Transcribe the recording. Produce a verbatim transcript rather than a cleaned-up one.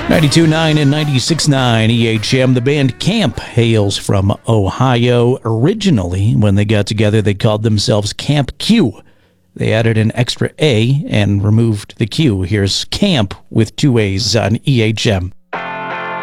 ninety-two point nine and ninety-six point nine E H M. The band Camp hails from Ohio. Originally, when they got together, they called themselves Camp Q. They added an extra A and removed the Q. Here's Camp with two A's on E H M.